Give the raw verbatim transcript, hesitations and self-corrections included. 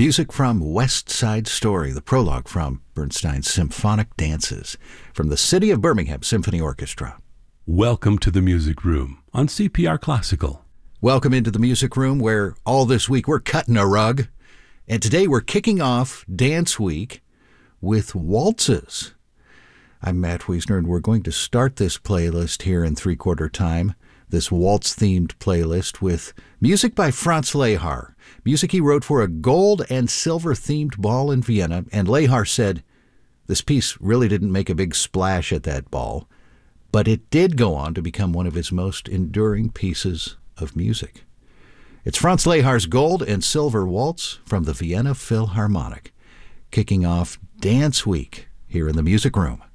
Music from West Side Story, the prologue from Bernstein's Symphonic Dances from the City of Birmingham Symphony Orchestra. Welcome to the Music Room on C P R Classical. Welcome into the Music Room, where all this week we're cutting a rug. And today we're kicking off Dance Week with waltzes. I'm Matt Wiesner, and we're going to start this playlist here in three-quarter time, this waltz-themed playlist, with music by Franz Lehár, music he wrote for a gold and silver-themed ball in Vienna, and Lehár said, this piece really didn't make a big splash at that ball, but it did go on to become one of his most enduring pieces of music. It's Franz Lehár's Gold and Silver Waltz from the Vienna Philharmonic, kicking off Dance Week here in the Music Room.